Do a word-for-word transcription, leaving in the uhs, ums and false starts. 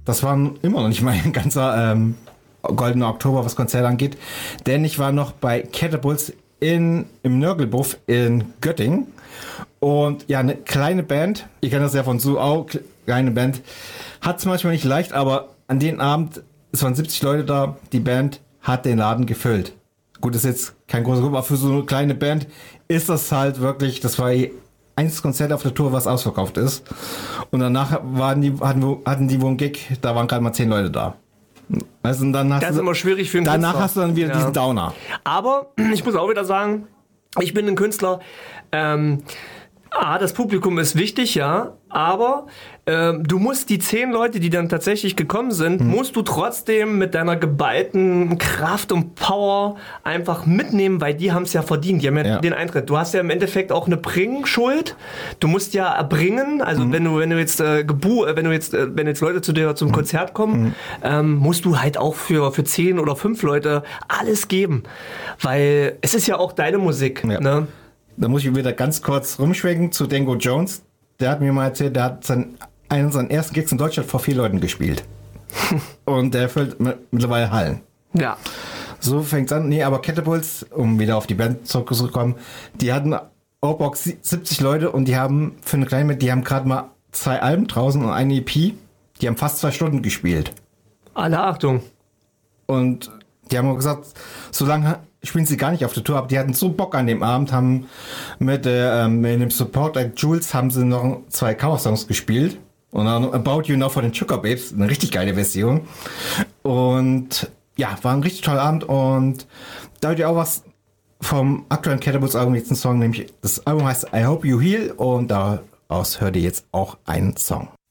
das war immer noch nicht mein ganzer ähm, goldener Oktober, was Konzerte angeht. Denn ich war noch bei Catapults in, im Nörgelbuff in Göttingen. Und ja, eine kleine Band, ich kenne das ja von Sue auch, kleine Band, hat es manchmal nicht leicht, aber an dem Abend, es waren siebzig Leute da, die Band hat den Laden gefüllt. Gut, ist jetzt kein großer Gruppe, aber für so eine kleine Band ist das halt wirklich, das war eins Konzert auf der Tour, was ausverkauft ist. Und danach waren die, hatten, wir, hatten die wohl einen Gig, da waren gerade mal zehn Leute da. Also und dann hast Das ist du, immer schwierig für einen danach Künstler. hast du dann wieder Ja. diesen Downer. Aber ich muss auch wieder sagen, ich bin ein Künstler, ähm, ah, das Publikum ist wichtig, ja, aber ähm, du musst die zehn Leute, die dann tatsächlich gekommen sind, hm. musst du trotzdem mit deiner geballten Kraft und Power einfach mitnehmen, weil die haben es ja verdient, die haben ja, Ja. den Eintritt. Du hast ja im Endeffekt auch eine Bringschuld, du musst ja erbringen, also hm. wenn du wenn du jetzt äh, gebu wenn du jetzt äh, wenn jetzt Leute zu dir zum hm. Konzert kommen, hm. ähm, musst du halt auch für für zehn oder fünf Leute alles geben, weil es ist ja auch deine Musik, Ja. ne? Da muss ich wieder ganz kurz rumschwenken zu Dango Jones. Der hat mir mal erzählt, der hat sein, einen seiner ersten Gigs in Deutschland vor vier Leuten gespielt. Und der füllt mittlerweile Hallen. Ja. So fängt's an. Nee, aber Catapults, um wieder auf die Band zurückzukommen, die hatten Outbox siebzig Leute und die haben für eine kleine Band, die haben gerade mal zwei Alben draußen und eine E P. Die haben fast zwei Stunden gespielt. Alle Achtung. Und die haben auch gesagt, so lange spielen sie gar nicht auf der Tour, aber die hatten so Bock an dem Abend, haben mit, äh, mit dem Support Act Jules haben sie noch zwei Cover-Songs gespielt und dann About You Now von den Sugar Babes, eine richtig geile Version. Und ja, war ein richtig toller Abend und da hört ihr auch was vom aktuellen Catapults Album, jetzt ein Song, nämlich das Album heißt I Hope You Heal und daraus hört ihr jetzt auch einen Song.